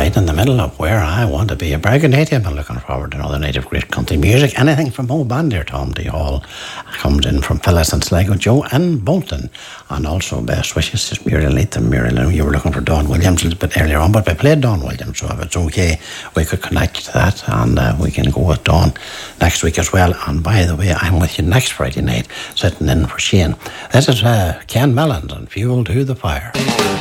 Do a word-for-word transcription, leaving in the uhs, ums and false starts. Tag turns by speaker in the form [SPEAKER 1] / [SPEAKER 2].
[SPEAKER 1] right in the middle of where I want to be. A Braganative. I'm looking forward to another night of great country music. Anything from Mo Bandier, Tom D. Hall comes in from Phyllis and Sligo, Joe and Bolton. And also best wishes to Muriel Nathan. Muriel, you were looking for Don Williams a little bit earlier on, but I played Don Williams, so if it's okay, we could connect to that, and uh, we can go with Don next week as well. And by the way, I'm with you next Friday night, sitting in for Shane. This is uh, Ken Mellon and Fuel to the Fire.